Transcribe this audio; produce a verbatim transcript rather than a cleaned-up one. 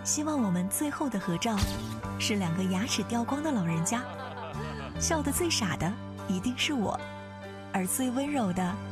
希望我们最后的合照是两个牙齿掉光的老人家，笑得最傻的一定是我，而最温柔的